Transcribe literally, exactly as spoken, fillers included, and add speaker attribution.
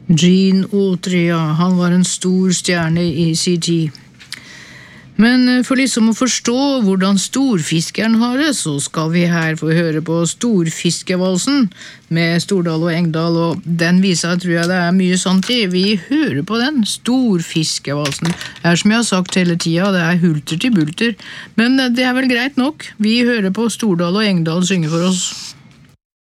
Speaker 1: Gene Autry, ja, han var en stor stjerne i sin tid. Men for liksom å forstå hvordan storfiskeren har det, så skal vi her få høre på Storfiskevalsen med Stordal og Engdahl, og den viser, tror jeg det er mye sant i. Vi hører på den, Storfiskevalsen. Det er som jeg har sagt hele tiden, det er hulter til bulter, men det er vel greit nok. Vi hører på Stordal og Engdahl synge for oss.